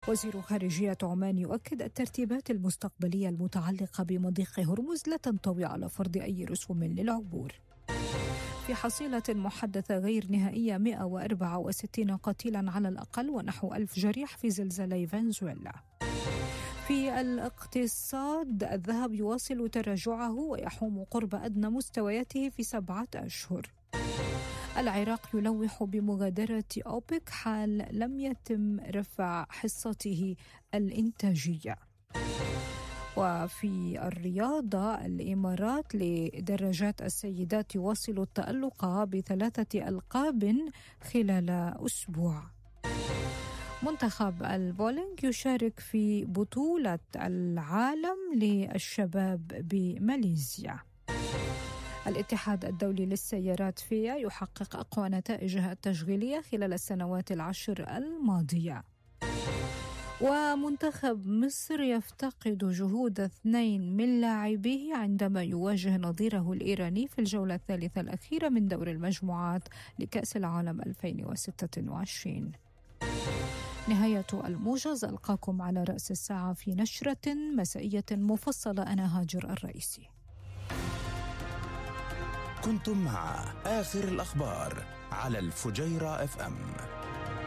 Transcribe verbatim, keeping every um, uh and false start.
وزير خارجية عمان يؤكد الترتيبات المستقبلية المتعلقة بمضيق هرمز لا تنطوي على فرض أي رسوم للعبور. في حصيلة محدثة غير نهائية مئة وأربعة وستين قتيلا على الأقل ونحو ألف جريح في زلزالي فنزويلا. في الاقتصاد الذهب يواصل تراجعه ويحوم قرب أدنى مستوياته في سبعة أشهر. العراق يلوح بمغادرة أوبك حال لم يتم رفع حصته الإنتاجية. وفي الرياضة الإمارات لدراجات السيدات يواصل التألق بثلاثة ألقاب خلال أسبوع. منتخب البولينج يشارك في بطولة العالم للشباب بماليزيا. الاتحاد الدولي للسيارات فيا يحقق أقوى نتائجها التشغيلية خلال السنوات العشر الماضية. ومنتخب مصر يفتقد جهود اثنين من لاعبيه عندما يواجه نظيره الإيراني في الجولة الثالثة الأخيرة من دور المجموعات لكأس العالم ألفين وستة وعشرين. نهاية الموجز، ألقاكم على رأس الساعة في نشرة مسائية مفصلة. أنا هاجر الرئيسي. كنتم مع آخر الأخبار على الفجيرة اف ام.